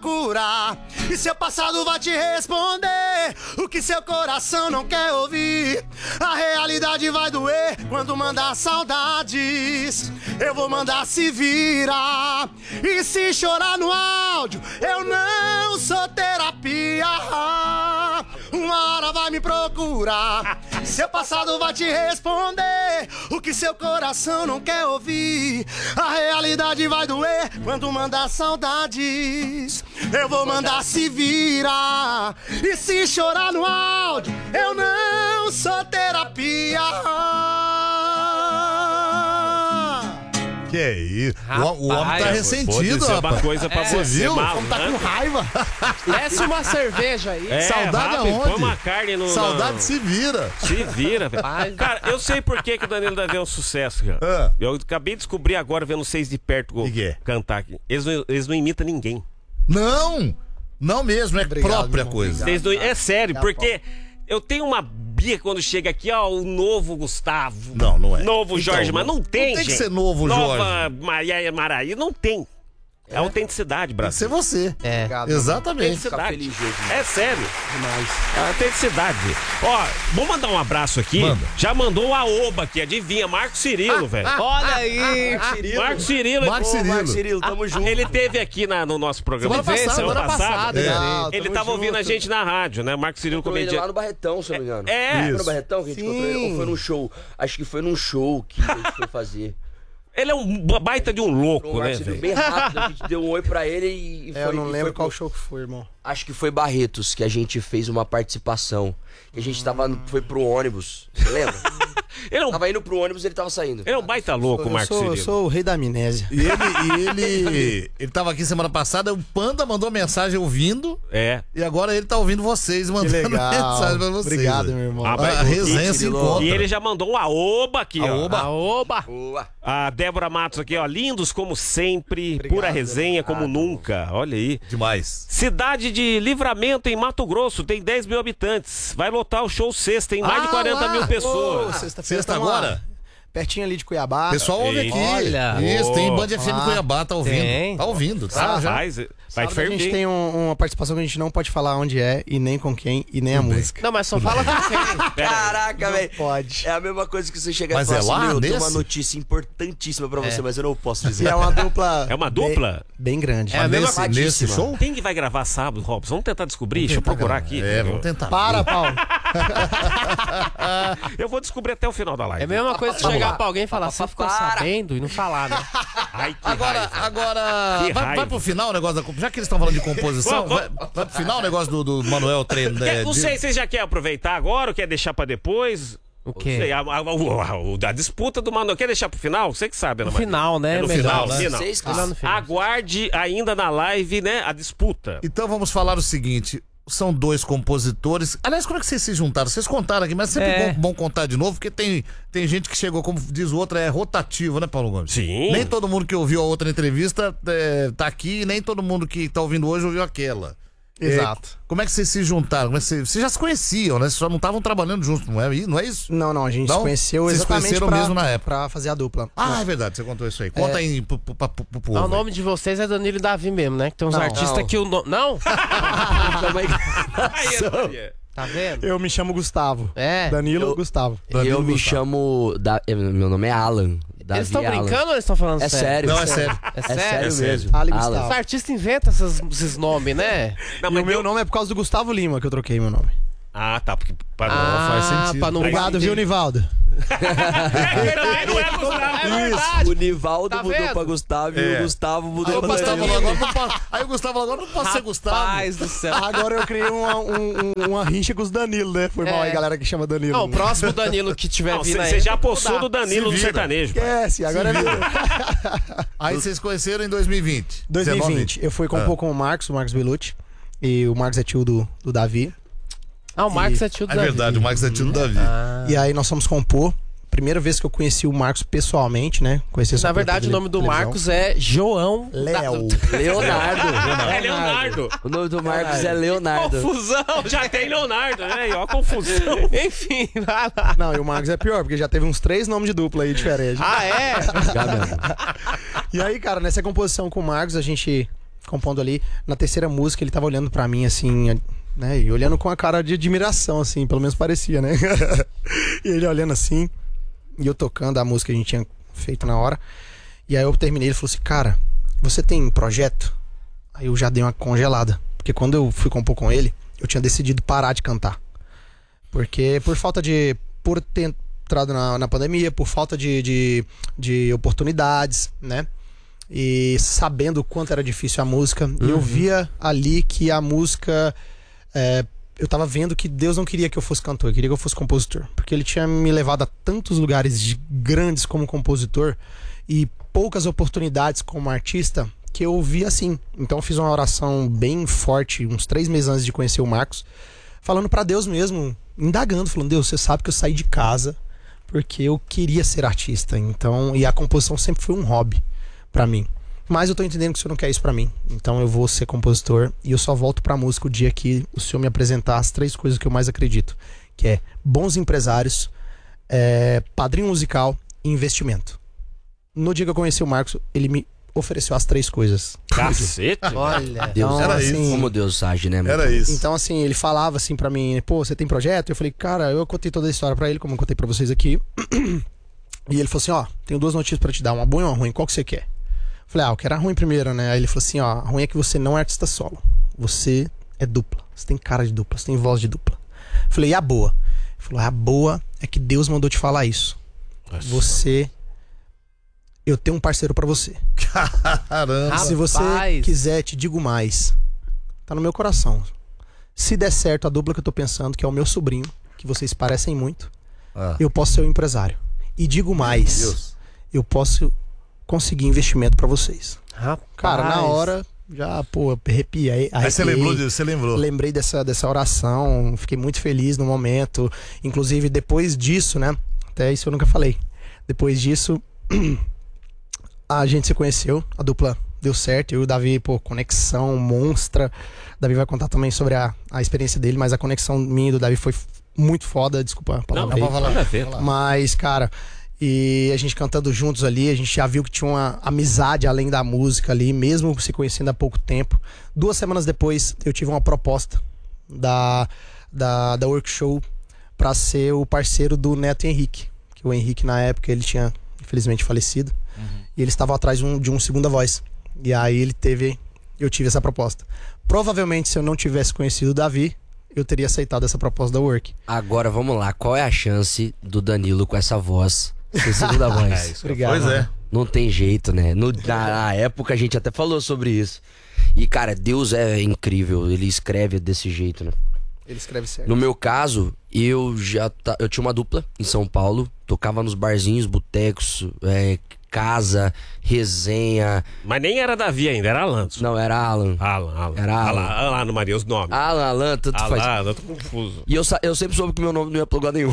procurar. E seu passado vai te responder o que seu coração não quer ouvir. A realidade vai doer quando mandar saudades. Eu vou mandar se virar. E se chorar no áudio, eu não sou terapia. Uma hora vai me procurar. Seu passado vai te responder o que seu coração não quer ouvir. A realidade vai doer quando mandar saudades. Eu vou mandar se virar. E se chorar no áudio, eu não sou terapia. Que é isso? Rapaz, o homem tá ressentido, Vou dizer rapaz. uma coisa pra você, viu? malandro. Tá com raiva. Desce uma cerveja aí. Saudade rápido, aonde? põe uma carne no... Saudade se vira. Se vira, velho. Cara, eu sei por que o Danilo Davi é um sucesso, cara. Ah. Eu acabei de descobrir agora, vendo vocês de perto Que é? cantar aqui. Eles não imitam ninguém. Não! Não mesmo, é Obrigado, própria irmão, coisa. Vocês não... É sério, porque eu tenho uma bia quando chega aqui, ó, o novo Gustavo. Não é. Novo Então, Jorge, mas não tem, não tem que gente. ser novo Nova Maria Maraí, não tem. É autenticidade, Tem que Brasil. ser você. É. Exatamente. Autenticidade. É sério. É autenticidade. Ó, vamos mandar um abraço aqui. Manda. Já mandou a Oba aqui, adivinha? Marcos Cirilo, velho. Olha aí. Marcos Cirilo. Marcos Cirilo. Marcos Cirilo, tamo junto. Ele teve aqui no nosso programa. Semana passada. É. Ele tava ouvindo a gente na rádio, né? Marcos Cirilo, Encontrou ele lá comediante. no Barretão, se eu não me engano. É. Foi no Barretão que a gente encontrou ele? Ou foi num show? Acho que foi num show que a gente foi fazer. Ele é um baita de um louco, O né, Marcos Cirilo velho? bem rápido, a gente deu um oi pra ele e foi... Eu não e lembro foi qual pro- show que foi, irmão. Acho que foi Barretos, que a gente fez uma participação. Que a gente foi pro ônibus, você lembra? Ele é um, Tava indo pro ônibus e ele tava saindo. ele é um baita louco, o Marcos eu Cirilo. sou o rei da amnésia. E ele tava aqui semana passada, o Panda mandou mensagem ouvindo, É. e agora ele tá ouvindo vocês, Que mandando legal. mensagem pra vocês. Obrigado, meu irmão. A resenha se encontra. E ele já mandou um aoba aqui, ó. Aoba. Oba. Boa. A Débora Matos aqui, ó. Lindos como sempre, pura resenha como nunca. Olha aí. Demais. Cidade de Livramento, em Mato Grosso, tem 10 mil habitantes. Vai lotar o show sexta, tem mais de 40 mil pessoas. Sexta-feira Sexta tamo lá, agora? pertinho ali de Cuiabá. Pessoal ouve Eita. aqui. Olha. Isso, tem Band Oh. FM Cuiabá, tá ouvindo. Tem. Tá ouvindo, tá? Já. Rapaz, vai Sábado a gente ferver. tem uma participação que a gente não pode falar onde é, e nem com quem, e nem a música. Não, mas só fala com quem. Caraca, velho. Pode. É a mesma coisa que você chegar Mas e falar é lá, assim, meu, tem nesse? uma notícia importantíssima pra você, mas eu não posso E dizer. é uma dupla. É uma dupla? Bem grande. É a mesma Nesse show? Quem que vai gravar sábado, Robson? Vamos tentar descobrir? Deixa eu procurar aqui. É, vamos tentar. Para, Paulo. Eu vou descobrir até o final da live. É a mesma coisa que chegar pra alguém e falar, você ficou sabendo e não falar, né? Ai, que Agora, raiva. agora Que vai raiva. pro final o negócio da... Já que eles estão falando de composição, Vamos. vai pro final o negócio do Manuel Treino. Não sei, vocês já querem aproveitar agora ou quer deixar pra depois? O Não sei, quê? a disputa do Manuel. Quer deixar pro final? Você que sabe, No Ana Maria. final, né? É no Melhor. final, né? Final. Vocês que- Lá no final. Aguarde ainda na live, né? A disputa. Então vamos falar o seguinte. São dois compositores. Aliás, como é que vocês se juntaram? Vocês contaram aqui, mas é sempre É. bom contar de novo, porque tem gente que chegou, como diz o outro, é rotativo, né, Paulo Gomes? Sim. Nem todo mundo que ouviu a outra entrevista tá aqui, nem todo mundo que tá ouvindo hoje ouviu aquela. Exato. Como é que vocês se juntaram? Como é que vocês já se conheciam, né? Vocês só não estavam trabalhando juntos, não é isso? Não, a gente Não? se conheceu Vocês exatamente conheceram pra, mesmo na época. pra fazer a dupla. Ah, é verdade, você contou isso aí. Conta aí pro povo. Ah, o nome de vocês é Danilo e Davi mesmo, né? Que tem uns Não. artistas Não. que o nome... Não? Calma aí. Aí, Ana Maria. Tá vendo? Eu me chamo Gustavo. É. Danilo Eu- Gustavo. Danilo Eu me Gustavo. chamo... meu nome é Alan. Davi Eles estão Alan. brincando ou eles estão falando É sério. Não, é sério. É É sério? sério É sério. mesmo. Ali Alan. Gustavo. Os artistas inventam esses nomes, né? Não, E mas o meu deu- nome é por causa do Gustavo Lima que eu troquei meu nome. Ah, tá. Porque para faz sentido. pra não Obrigado, viu, Nivaldo? É verdade, não é Gustavo. É verdade. O Nivaldo Tá mudou vendo? pra Gustavo e o Gustavo Aí mudou o pra Gustavo Danilo. falou, agora não posso, aí o Gustavo falou, agora não posso ser Gustavo. Rapaz do céu. Agora eu criei uma rixa com os Danilo, né? Foi mal aí, galera que chama Danilo. Não, o próximo Danilo que tiver Não, vindo aí... você já apostou do Danilo Se no vira. sertanejo. pai. Esquece, agora é meu. Aí vocês conheceram em 2020. 2020. Eu fui compor com o Marcos Belucci. E o Marcos é tio do Davi. Ah, o Marcos é tio do É Davi. verdade, o Marcos é tio do Davi. E aí nós fomos compor. Primeira vez que eu conheci o Marcos pessoalmente, né? Conheci só Na pela verdade, o nome do televisão. Marcos é João... Léo. Leonardo. É Leonardo. O nome do Marcos é Leonardo. Confusão. Já tem Leonardo, né? E ó a confusão. Enfim, vai lá. Não, e o Marcos é pior, porque já teve uns 3 nomes de dupla aí diferentes. Ah, é? Já mesmo. E aí, cara, nessa composição com o Marcos, a gente compondo ali. Na terceira música, ele tava olhando pra mim, assim, né? E olhando com a cara de admiração, assim, pelo menos parecia, né? E ele olhando assim, e eu tocando a música que a gente tinha feito na hora. E aí eu terminei, ele falou assim, cara, você tem projeto? Aí eu já dei uma congelada. Porque quando eu fui compor com ele, eu tinha decidido parar de cantar. Porque por ter entrado na pandemia, por falta de oportunidades, né? E sabendo o quanto era difícil a música, eu via ali que a música... eu tava vendo que Deus não queria que eu fosse cantor, queria que eu fosse compositor. Porque ele tinha me levado a tantos lugares grandes como compositor e poucas oportunidades como artista que eu via assim. Então eu fiz uma oração bem forte, uns 3 meses antes de conhecer o Marcos, falando pra Deus mesmo, indagando, falando, Deus, você sabe que eu saí de casa porque eu queria ser artista. Então, e a composição sempre foi um hobby pra mim. Mas eu tô entendendo que o senhor não quer isso pra mim. Então eu vou ser compositor e eu só volto pra música o dia que o senhor me apresentar as 3 coisas que eu mais acredito. Que é bons empresários, padrinho musical e investimento. No dia que eu conheci o Marcos, ele me ofereceu as 3 coisas. Cacete! Olha. Deus, Então, era assim, isso. como Deus age, né, mano? Era isso. Então, assim, ele falava assim pra mim, pô, você tem projeto? Eu falei, cara, eu contei toda a história pra ele, como eu contei pra vocês aqui. E ele falou assim, ó, tenho 2 notícias pra te dar, uma boa e uma ruim, qual que você quer? Eu falei, eu quero a ruim primeiro, né? Aí ele falou assim, ó, a ruim é que você não é artista solo. Você é dupla. Você tem cara de dupla, você tem voz de dupla. Eu falei, e a boa? Ele falou, a boa é que Deus mandou te falar isso. Nossa. Eu tenho um parceiro pra você. Caramba. Se você quiser, te digo mais. Tá no meu coração. Se der certo a dupla que eu tô pensando, que é o meu sobrinho, que vocês parecem muito, eu posso ser o empresário. E digo mais, Deus. eu posso conseguir investimento pra vocês. Rapaz. Cara, na hora, já, pô, arrepiei. Aí você lembrou disso, você lembrou. Lembrei dessa oração, fiquei muito feliz no momento. Inclusive, depois disso, né? Até isso eu nunca falei. Depois disso, a gente se conheceu, a dupla deu certo. Eu e o Davi, pô, conexão monstra. O Davi vai contar também sobre a experiência dele, mas a conexão minha e do Davi foi muito foda. Desculpa a palavra aí. Nada a ver. Mas, cara, e a gente cantando juntos ali, a gente já viu que tinha uma amizade além da música ali, mesmo se conhecendo há pouco tempo. 2 semanas depois, eu tive uma proposta da Workshow pra ser o parceiro do Neto Henrique. Que o Henrique, na época, ele tinha, infelizmente, falecido. E eles estavam atrás de um segunda voz. E aí eu tive essa proposta. Provavelmente, se eu não tivesse conhecido o Davi, eu teria aceitado essa proposta da Work. Agora, vamos lá. Qual é a chance do Danilo com essa voz ser segunda voz? Obrigado. Pois é. Não tem jeito, né? Na época a gente até falou sobre isso. E, cara, Deus é incrível. Ele escreve desse jeito, né? Ele escreve certo. No meu caso, eu tinha uma dupla em São Paulo. Tocava nos barzinhos, botecos, casa, resenha. Mas nem era Davi ainda, era Alan. Não, era Alan. Alan. Era Alan. Alan no Maria, os nomes. Alan, tanto faz. Alan, eu tô confuso. E eu sempre soube que meu nome não ia pra lugar nenhum.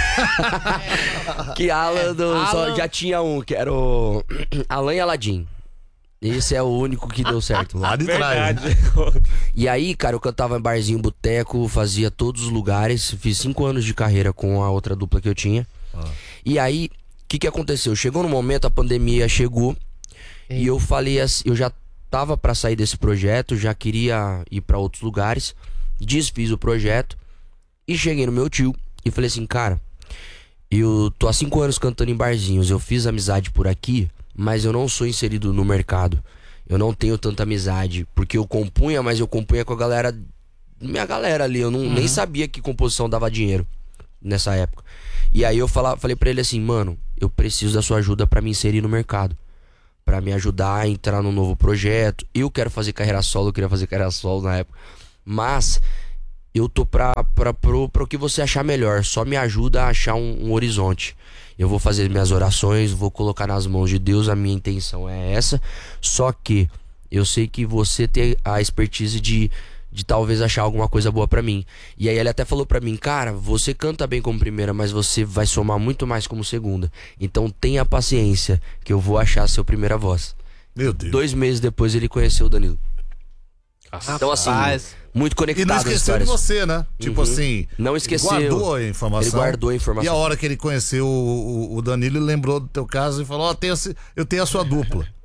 Que Alan, já tinha um, que era o Alan e Aladim. Esse é o único que deu certo. Lá de trás. Verdade. E aí, cara, eu cantava em barzinho, boteco, fazia todos os lugares. Fiz 5 anos de carreira com a outra dupla que eu tinha. E aí, o que aconteceu? Chegou no momento, a pandemia chegou. E eu falei assim, eu já tava pra sair desse projeto, já queria ir pra outros lugares. Desfiz o projeto. E cheguei no meu tio e falei assim, cara, eu tô há 5 anos cantando em barzinhos. Eu fiz amizade por aqui, mas eu não sou inserido no mercado. Eu não tenho tanta amizade. Porque eu compunha, mas eu compunha com a galera, minha galera ali. Eu nem sabia que composição dava dinheiro nessa época. E aí eu falei pra ele assim, mano, eu preciso da sua ajuda pra me inserir no mercado, pra me ajudar a entrar num novo projeto. Eu quero fazer carreira solo, eu queria fazer carreira solo na época, mas eu tô pro que você achar melhor. Só me ajuda a achar um horizonte. Eu vou fazer minhas orações, vou colocar nas mãos de Deus, a minha intenção é essa. Só que eu sei que você tem a expertise de talvez achar alguma coisa boa pra mim. E aí ele até falou pra mim, cara, você canta bem como primeira, mas você vai somar muito mais como segunda. Então tenha paciência, que eu vou achar a sua primeira voz. Meu Deus. 2 meses depois ele conheceu o Danilo. Então assim, muito E conectado não às esqueceu de histórias. você, né? Tipo assim, Não esqueceu. guardou a informação. Ele guardou a informação. E a hora que ele conheceu o Danilo, ele lembrou do teu caso e falou, eu tenho a sua dupla.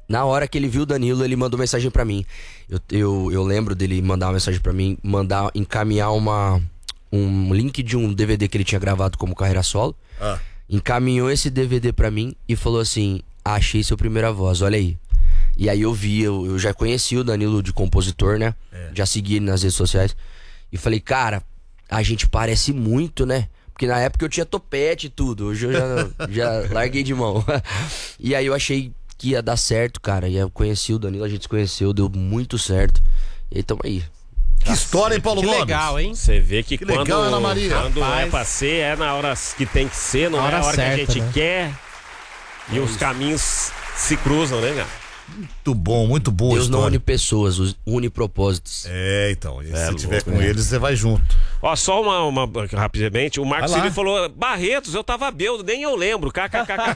Na hora que ele viu o Danilo, ele mandou mensagem pra mim. Eu lembro dele mandar uma mensagem pra mim, encaminhar um link de um DVD que ele tinha gravado como carreira solo. Encaminhou esse DVD pra mim e falou assim: achei seu primeira voz, olha aí. E aí eu já conheci o Danilo de compositor, né? Já segui ele nas redes sociais. E falei, cara, a gente parece muito, né? Porque na época eu tinha topete e tudo. Hoje eu já larguei de mão. E aí eu achei que ia dar certo, cara. E eu conheci o Danilo, a gente se conheceu, deu muito certo. E aí tamo aí. Que história, hein, Paulo Que Gomes? legal, hein? Você vê que legal, quando, Ana Maria. quando Rapaz. é pra ser, é na hora que tem que ser, não Na é a hora hora que a certa, gente né? quer. E os caminhos se cruzam, né, cara? Muito bom, muito boa Deus não história. une pessoas, une propósitos. Então. E se louco, tiver com né? eles, você vai junto. Ó, só uma rapidamente. O Marcos Vai lá. Silva falou: Barretos, eu tava bêbado, nem eu lembro. KKKK.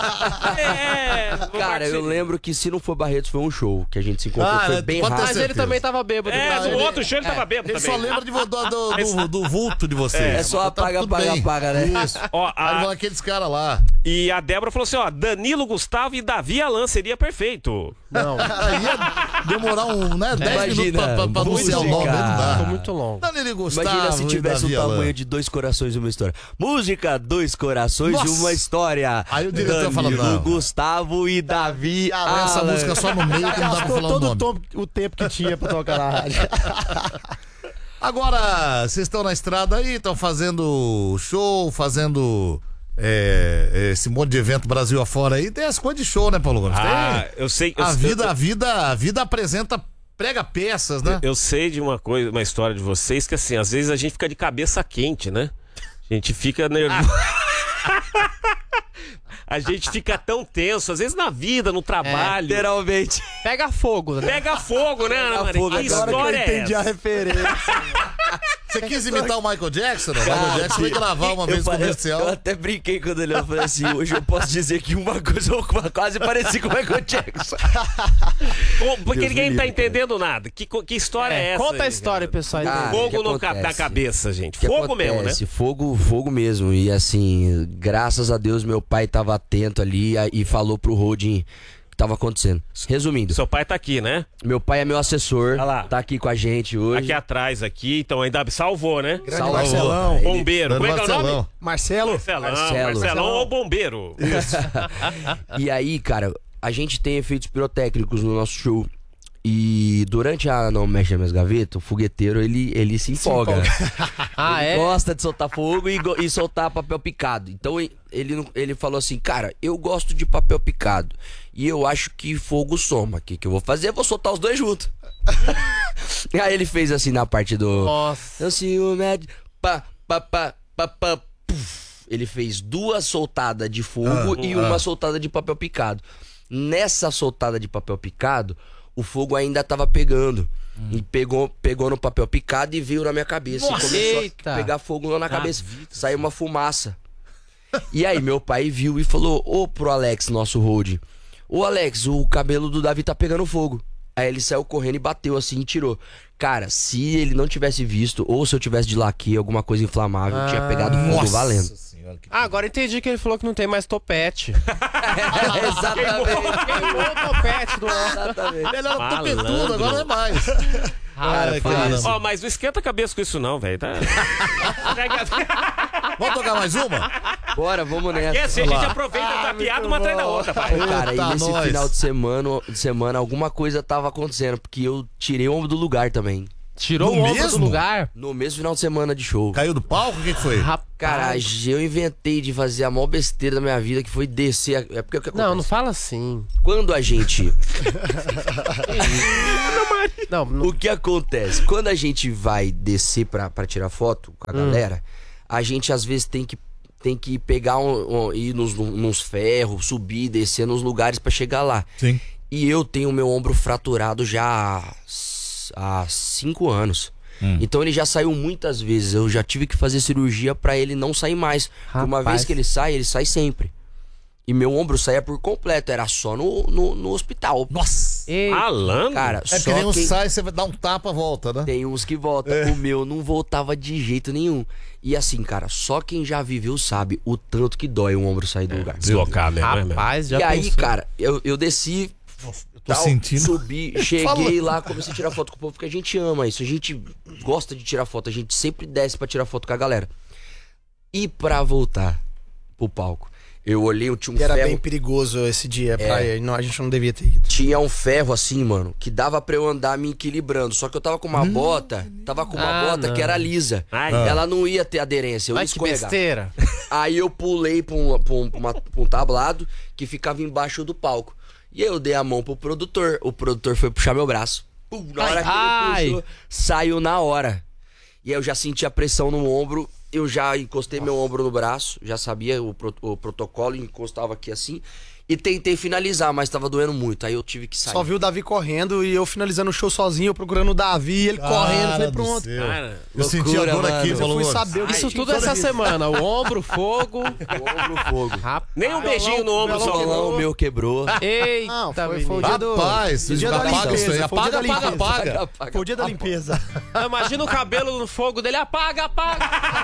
Cara, eu lembro que se não for Barretos, foi um show que a gente se encontrou. Foi bem pode ter rápido. Mas ele certeza. também tava bêbado. É, né? no outro show ele tava bêbado Ele também. só lembra do vulto de vocês. É só apaga, tudo apaga, bem. apaga, né? Isso. Ó, Aí vai aqueles caras lá. e a Débora falou assim: ó, Danilo, Gustavo e Davi Alan seria perfeito. Não, Aí ia demorar 10 minutos pra anunciar o música. nome, não dá. ficou muito longo. Danilo e Gustavo Imagina se e tivesse Davi o Alan. tamanho de Dois Corações e uma História. Música, Dois Corações Nossa. e uma História. Aí o diretor fala, Danilo, não. Gustavo e Davi Essa Alan. música só no meio que não dá pra falar o nome. o tempo que tinha pra tocar na rádio. Agora, vocês estão na estrada aí, estão fazendo show, fazendo esse monte de evento Brasil afora aí. Tem as coisas de show, né, Paulo Gomes? Tem. Eu sei. A vida apresenta, prega peças, né? Eu sei de uma história de vocês que assim, às vezes a gente fica de cabeça quente, né? A gente fica nervoso. A gente fica tão tenso, às vezes na vida, no trabalho. Literalmente. Pega fogo, né? Pega fogo, né, Ana Maria? fogo, Que agora história é essa? referência. Você quis imitar o Michael Jackson? Não? O Michael Jackson foi gravar uma vez comercial. Eu até brinquei quando ele falou assim: hoje eu posso dizer que uma coisa eu quase pareci com o Michael Jackson. Porque Deus ninguém me tá livre, entendendo nada. Que história é essa? Conta a aí, história, cara? pessoal. Ah, entender. que Fogo acontece? na cabeça, gente. Que Fogo mesmo, né? acontece? Fogo mesmo. E assim, graças a Deus, meu pai tava atento ali e falou pro Rodin o que tava acontecendo. Resumindo, Seu pai tá aqui, né? meu pai é meu assessor, Olha lá. tá aqui com a gente hoje. Aqui atrás, aqui. Então ainda salvou, né? Salvou. Marcelão. Ele- Bombeiro. Como é que é o nome? Marcelão. Marcelo. Marcelão ou bombeiro. E aí, cara, a gente tem efeitos pirotécnicos no nosso show. E durante a Não Mexe nas Minhas Gavetas, o fogueteiro, ele se empolga. Ah, Ele é? gosta de soltar fogo e soltar papel picado. Então ele falou assim: cara, eu gosto de papel picado e eu acho que fogo soma. O que eu vou fazer? Eu vou soltar os dois juntos. Aí ele fez assim na parte do... Nossa. Eu ciúme é de... pá, puf. Ele fez 2 soltadas de fogo e uma soltada de papel picado. Nessa soltada de papel picado, o fogo ainda tava pegando. E pegou no papel picado e veio na minha cabeça. Nossa, E começou eita. a pegar fogo lá na cabeça. Saiu uma fumaça. E aí meu pai viu e falou pro Alex, nosso road: ô Alex, o cabelo do Davi tá pegando fogo. Aí ele saiu correndo e bateu assim e tirou. Cara, se ele não tivesse visto, ou se eu tivesse de laque, alguma coisa inflamável, tinha pegado fogo valendo. Ah, agora entendi que ele falou que não tem mais topete. Exatamente. Queimou o topete do Exatamente. Ele era Malandro. topetudo, agora não é mais. Cara, foi caramba. isso. Ó, mas não esquenta a cabeça com isso não, velho. Tá... Vamos tocar mais uma? Bora, vamos É nessa. assim, a gente aproveita da piada uma atrás da outra, pai. Cara, Eita, e nesse nós. final de semana alguma coisa tava acontecendo, porque eu tirei o ombro do lugar também. Tirou No o ombro do mesmo? lugar. No mesmo final de semana de show. Caiu do palco? O que foi? Cara, eu inventei de fazer a maior besteira da minha vida, que foi descer. É porque o que acontece? Não fala assim. Quando a gente. Não, O que acontece? Quando a gente vai descer pra tirar foto com a galera, a gente às vezes tem que pegar ir nos ferros, subir, descer nos lugares pra chegar lá. Sim. E eu tenho meu ombro fraturado já há 5 anos. Então ele já saiu muitas vezes. Eu já tive que fazer cirurgia pra ele não sair mais. Porque uma Rapaz. vez que ele sai sempre. E meu ombro saía por completo. Era só no hospital. Nossa! ei, Malandro. Cara, É que só nem um quem... sai, você vai dar um tapa, volta, né? Tem uns que voltam. O meu não voltava de jeito nenhum. E assim, cara, só quem já viveu sabe o tanto que dói um ombro sair do lugar. Deslocar mesmo, né, meu? rapaz, já E aí, pensou? cara, eu desci, Tô sentindo. Subi, cheguei lá, comecei a tirar foto com o povo, porque a gente ama isso. A gente gosta de tirar foto, a gente sempre desce pra tirar foto com a galera. E pra voltar pro palco, eu olhei, tinha um Que era ferro. bem perigoso esse dia pra ele. Não, a gente não devia ter ido. Tinha um ferro assim, mano, que dava pra eu andar me equilibrando. Só que eu tava com uma bota, que era lisa. Ai. Ela não ia ter aderência, eu ia Ai, que escorregar. besteira. Aí eu pulei pra um tablado que ficava embaixo do palco. E aí eu dei a mão pro produtor. O produtor foi puxar meu braço. Na hora que ele puxou, saiu na hora. E aí eu já senti a pressão no ombro. Eu já encostei meu ombro no braço. Já sabia o protocolo, encostava aqui assim. E tentei finalizar, mas tava doendo muito. Aí eu tive que sair. Só vi o Davi correndo e eu finalizando o show sozinho, eu procurando o Davi, ele correndo, falei, pronto. Cara, Eu senti a dor mano. aqui, Eu fui Valor. saber o que Isso tinha tudo essa semana. O ombro, fogo. O ombro, fogo. Rapaz. nem um beijinho no ombro O só. violão meu quebrou. Eita, Não, foi o menino. dia do... Rapaz, o dia da apaga limpeza. isso aí. Foi o dia Apaga, da apaga, limpeza. apaga. Foi o dia da limpeza. Imagina o cabelo no fogo dele. Apaga, apaga.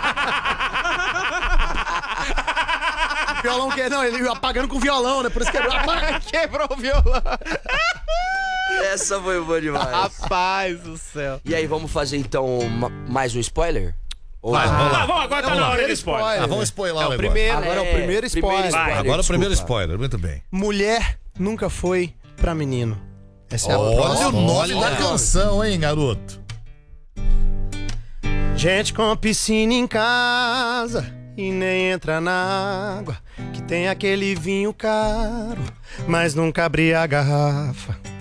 O violão que... Não, ele apagando com o violão, né? Por isso quebrou. Apaga. Quebrou o violão. Essa foi boa demais. Rapaz do céu. E aí, vamos fazer então mais um spoiler? Ou Vai, não? vamos lá. Vamos, agora tá na hora de spoiler. Ah, vamos spoiler o negócio. Primeiro, Agora é o primeiro spoiler. Agora o primeiro desculpa. spoiler, muito bem. Mulher nunca foi pra menino. Essa é a Olha próxima. o nome da canção, hein, garoto? Gente com piscina em casa e nem entra na água, que tem aquele vinho caro, mas nunca abri a garrafa.